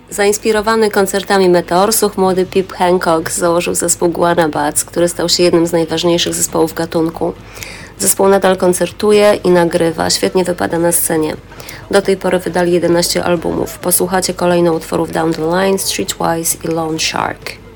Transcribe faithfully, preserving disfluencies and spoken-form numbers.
Zainspirowany koncertami Meteorsów, młody Pip Hancock założył zespół Guana Batz, który stał się jednym z najważniejszych zespołów gatunku. Zespół nadal koncertuje i nagrywa, świetnie wypada na scenie. Do tej pory wydali jedenaście albumów. Posłuchacie kolejno utworów Down the Line, Streetwise i Lone Shark.